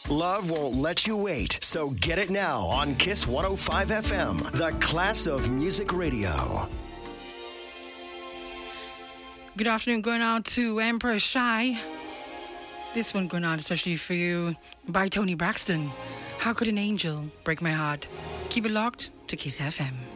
Love won't let you wait, so get it now on Kiss 105 FM, the class of music radio. Good afternoon, going out to Emperor Shy. This one going out especially for you by Tony Braxton. How could an angel break my heart? Keep it locked to Kiss FM.